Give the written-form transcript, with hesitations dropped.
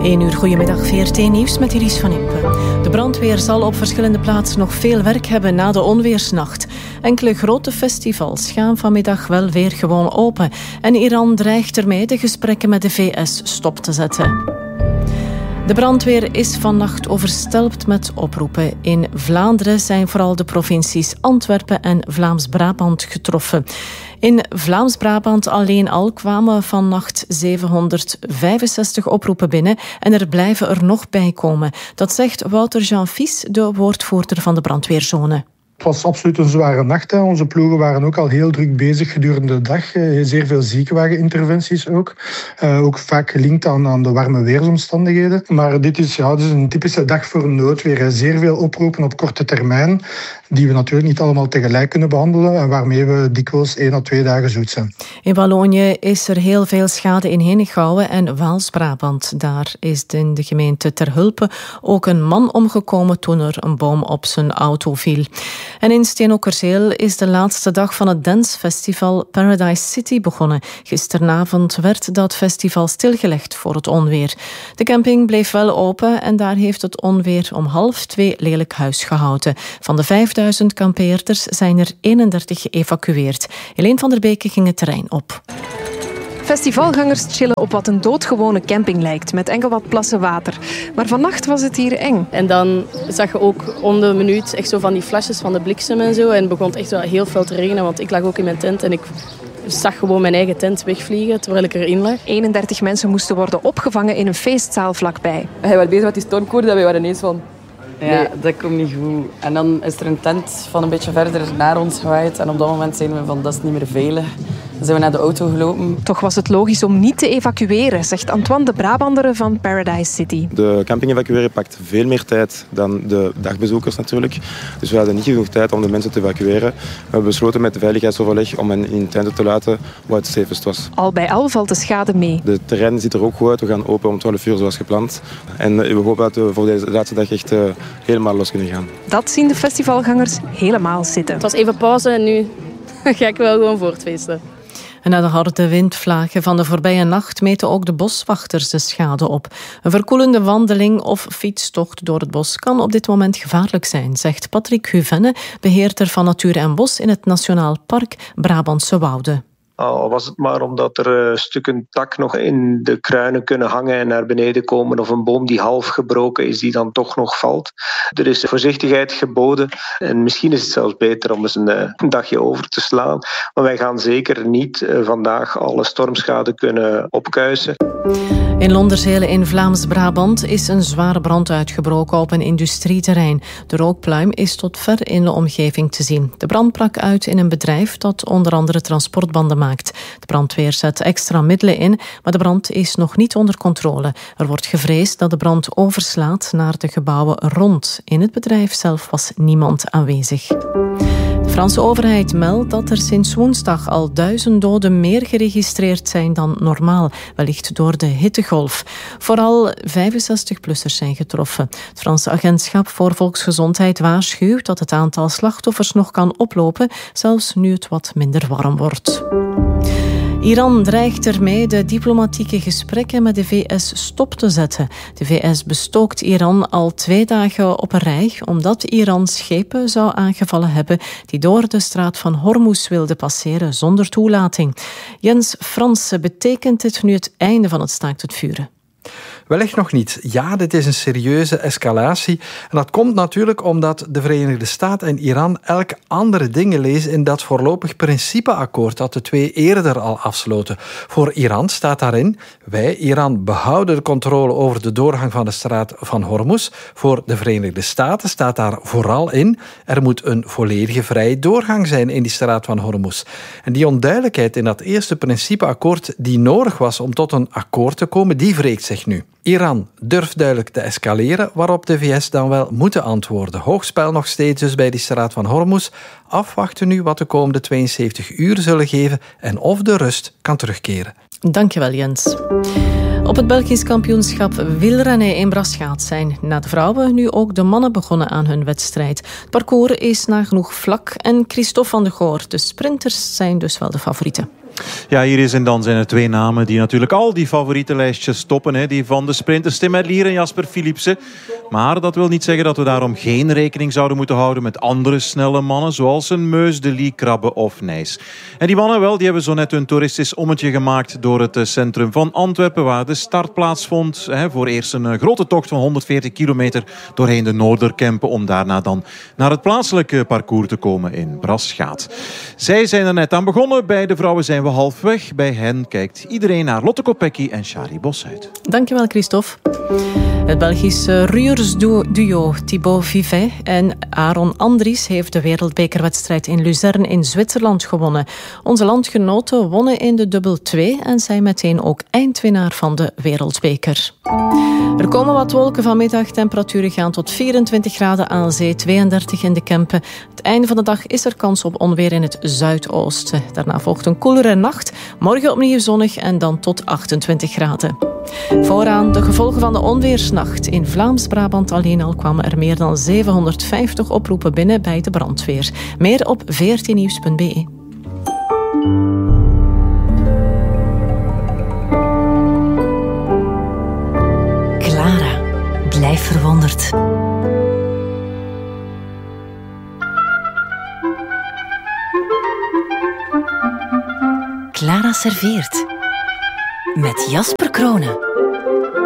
1 uur, goedemiddag, VRT Nieuws met Iris van Impe. De brandweer zal op verschillende plaatsen nog veel werk hebben na de onweersnacht. Enkele grote festivals gaan vanmiddag wel weer gewoon open. En Iran dreigt ermee de gesprekken met de VS stop te zetten. De brandweer is vannacht overstelpt met oproepen. In Vlaanderen zijn vooral de provincies Antwerpen en Vlaams-Brabant getroffen. In Vlaams-Brabant alleen al kwamen vannacht 765 oproepen binnen en er blijven er nog bij komen. Dat zegt Wouter Jean Fils, de woordvoerder van de brandweerzone. Het was absoluut een zware nacht. Hè. Onze ploegen waren ook al heel druk bezig gedurende de dag. Zeer veel ziekenwageninterventies ook. Ook vaak gelinkt aan de warme weersomstandigheden. Maar dit is een typische dag voor noodweer. Zeer veel oproepen op korte termijn, die we natuurlijk niet allemaal tegelijk kunnen behandelen en waarmee we dikwijls 1 à 2 dagen zoet zijn. In Wallonië is er heel veel schade in Henegouwen en Waals-Brabant. Daar is in de gemeente Terhulpe ook een man omgekomen toen er een boom op zijn auto viel. En in Steenokkerzeel is de laatste dag van het dancefestival Paradise City begonnen. Gisteravond werd dat festival stilgelegd voor het onweer. De camping bleef wel open en daar heeft het onweer om 1:30 lelijk huis gehouden. Van de 5000 kampeerders zijn er 31 geëvacueerd. Helene van der Beke ging het terrein op. Festivalgangers chillen op wat een doodgewone camping lijkt, met enkel wat plassen water. Maar vannacht was het hier eng. En dan zag je ook om de minuut echt zo van die flashes van de bliksem en zo. En het begon echt wel heel veel te regenen, want ik lag ook in mijn tent en ik zag gewoon mijn eigen tent wegvliegen terwijl ik erin lag. 31 mensen moesten worden opgevangen in een feestzaal vlakbij. Hij was bezig met die stormkoorden dat wij waren ineens van... Ja, dat komt niet goed. En dan is er een tent van een beetje verder naar ons gewaaid. En op dat moment zeiden we van, dat is niet meer veilig. Dan zijn we naar de auto gelopen. Toch was het logisch om niet te evacueren, zegt Antoine de Brabander van Paradise City. De camping evacueren pakt veel meer tijd dan de dagbezoekers natuurlijk. Dus we hadden niet genoeg tijd om de mensen te evacueren. We hebben besloten met de veiligheidsoverleg om hen in tenten te laten waar het safest was. Al bij al valt de schade mee. De terrein ziet er ook goed uit. We gaan open om 12 uur zoals gepland. En we hopen dat we voor deze laatste dag echt helemaal los kunnen gaan. Dat zien de festivalgangers helemaal zitten. Het was even pauze en nu ga ik wel gewoon voortfeesten. En na de harde windvlagen van de voorbije nacht meten ook de boswachters de schade op. Een verkoelende wandeling of fietstocht door het bos kan op dit moment gevaarlijk zijn, zegt Patrick Huvenne, beheerder van Natuur en Bos in het Nationaal Park Brabantse Wouden. Al was het maar omdat er stukken tak nog in de kruinen kunnen hangen en naar beneden komen, of een boom die half gebroken is, die dan toch nog valt. Er is voorzichtigheid geboden en misschien is het zelfs beter om eens een dagje over te slaan. Maar wij gaan zeker niet vandaag alle stormschade kunnen opkuisen. In Londerzelen in Vlaams-Brabant is een zware brand uitgebroken op een industrieterrein. De rookpluim is tot ver in de omgeving te zien. De brand brak uit in een bedrijf dat onder andere transportbanden maakt. De brandweer zet extra middelen in, maar de brand is nog niet onder controle. Er wordt gevreesd dat de brand overslaat naar de gebouwen rond. In het bedrijf zelf was niemand aanwezig. De Franse overheid meldt dat er sinds woensdag al 1000 doden meer geregistreerd zijn dan normaal, wellicht door de hittegolf. Vooral 65-plussers zijn getroffen. Het Franse Agentschap voor Volksgezondheid waarschuwt dat het aantal slachtoffers nog kan oplopen, zelfs nu het wat minder warm wordt. Iran dreigt ermee de diplomatieke gesprekken met de VS stop te zetten. De VS bestookt Iran al 2 dagen op een rij omdat Iran schepen zou aangevallen hebben die door de straat van Hormuz wilden passeren zonder toelating. Jens Fransen, betekent dit nu het einde van het staakt het vuren? Wellicht nog niet. Ja, dit is een serieuze escalatie. En dat komt natuurlijk omdat de Verenigde Staten en Iran elk andere dingen lezen in dat voorlopig principeakkoord dat de twee eerder al afsloten. Voor Iran staat daarin: wij, Iran, behouden de controle over de doorgang van de straat van Hormuz. Voor de Verenigde Staten staat daar vooral in: er moet een volledige vrije doorgang zijn in die straat van Hormuz. En die onduidelijkheid in dat eerste principeakkoord die nodig was om tot een akkoord te komen, die wreekt zich nu. Iran durft duidelijk te escaleren, waarop de VS dan wel moeten antwoorden. Hoogspel nog steeds dus bij die straat van Hormuz. Afwachten nu wat de komende 72 uur zullen geven en of de rust kan terugkeren. Dankjewel, Jens. Op het Belgisch kampioenschap wielrennen in Braschaat zijn na de vrouwen nu ook de mannen begonnen aan hun wedstrijd. Het parcours is nagenoeg vlak en Christophe van de Goor, de sprinters, zijn dus wel de favorieten. Ja, hier is en dan zijn er 2 namen die natuurlijk al die favoriete lijstjes toppen. Hè. Die van de sprinters Tim Merlier en Jasper Philipsen. Maar dat wil niet zeggen dat we daarom geen rekening zouden moeten houden met andere snelle mannen, zoals een Meus, De Lie, Krabbe of Nijs. En die mannen wel, die hebben zo net een toeristisch ommetje gemaakt door het centrum van Antwerpen, waar de start plaatsvond. Voor eerst een grote tocht van 140 kilometer doorheen de Noorderkempen, om daarna dan naar het plaatselijke parcours te komen in Braschaat. Zij zijn er net aan begonnen. Bij de vrouwen zijn we halfweg. Bij hen kijkt iedereen naar Lotte Kopecky en Shari Bossuyt. Dankjewel, Christophe. Het Belgische ruursduo Thibaut Vivet en Aaron Andries heeft de wereldbekerwedstrijd in Luzern in Zwitserland gewonnen. Onze landgenoten wonnen in de dubbel 2 en zijn meteen ook eindwinnaar van de wereldbeker. Er komen wat wolken vanmiddag. Temperaturen gaan tot 24 graden aan zee, 32 in de Kempen. Het einde van de dag is er kans op onweer in het zuidoosten. Daarna volgt een koelere nacht. Morgen opnieuw zonnig en dan tot 28 graden. Vooraan de gevolgen van de onweersnacht. In Vlaams-Brabant alleen al kwamen er meer dan 750 oproepen binnen bij de brandweer. Meer op vrtnieuws.be. Clara, blijf verwonderd. Clara serveert. Met Jasper Kronen.